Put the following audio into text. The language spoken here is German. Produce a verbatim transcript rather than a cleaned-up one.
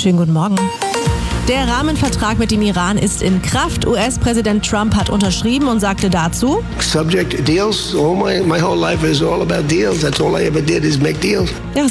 Schönen guten Morgen. Der Rahmenvertrag mit dem Iran ist in Kraft. U S-Präsident Trump hat unterschrieben und sagte dazu: Subject to deals. All my, my whole life is all about deals. That's all I ever did is make deals. Ja,